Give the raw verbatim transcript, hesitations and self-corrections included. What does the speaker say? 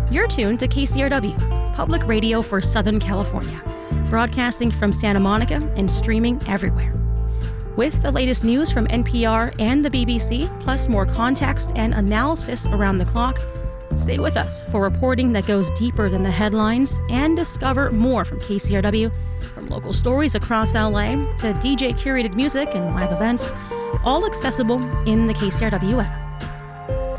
You're tuned to K C R W, Public Radio for Southern California, broadcasting from Santa Monica and streaming everywhere. With the latest news from N P R and the B B C, plus more context and analysis around the clock, stay with us for reporting that goes deeper than the headlines and discover more from K C R W, from local stories across L A to D J-curated music and live events, all accessible in the K C R W app.